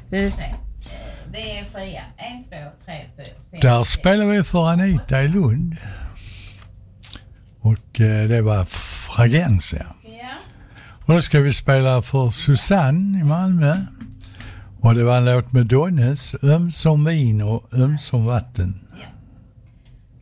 Vi är fria. 1, 2, 3, 4, 5. Där spelar vi för Anita i Lund. Och det var Fragensia. Ja. Och då ska vi spela för Susanne i Malmö. Och det var en låt med Donnes, Öm som vin och öm som vatten.